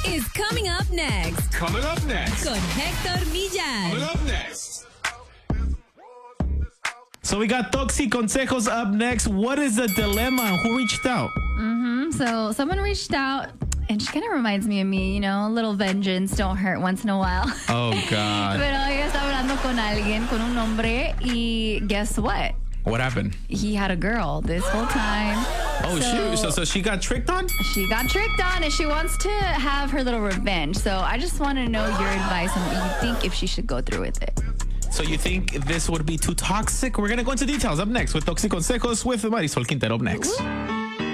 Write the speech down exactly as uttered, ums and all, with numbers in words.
is coming up next. Coming up next. Con Héctor Millan. Coming up next. So we got Toxi Consejos up next. What is the dilemma? Who reached out? Mm-hmm. So someone reached out, and she kind of reminds me of me, you know, a little vengeance don't hurt once in a while. Oh, God. Pero ella está hablando con alguien, con un hombre, y guess what? What happened? He had a girl this whole time. Oh, so, shoot. So, so she got tricked on? She got tricked on, and she wants to have her little revenge. So I just want to know your advice on what you think if she should go through with it. So you think this would be too toxic? We're going to go into details up next with Toxi Consejos with Marisol Quintero up next. Ooh.